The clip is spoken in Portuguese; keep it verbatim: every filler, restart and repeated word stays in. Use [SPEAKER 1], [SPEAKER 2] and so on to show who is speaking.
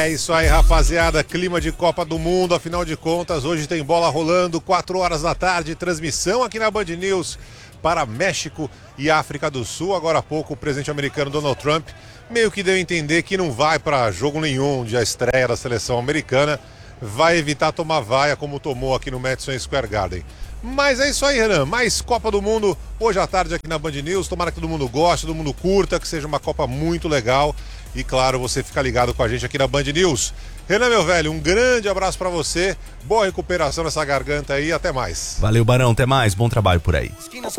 [SPEAKER 1] É isso aí, rapaziada, clima de Copa do Mundo, afinal de contas, hoje tem bola rolando, quatro horas da tarde, transmissão aqui na Band News para México e África do Sul. Agora há pouco o presidente americano Donald Trump meio que deu a entender que não vai para jogo nenhum de a estreia da seleção americana, vai evitar tomar vaia como tomou aqui no Madison Square Garden. Mas é isso aí, Renan, mais Copa do Mundo hoje à tarde aqui na Band News. Tomara que todo mundo goste, todo mundo curta, que seja uma Copa muito legal. E claro, você fica ligado com a gente aqui na Band News. Renan, meu velho, um grande abraço pra você. Boa recuperação nessa garganta aí, até mais.
[SPEAKER 2] Valeu, Barão, até mais, bom trabalho por aí.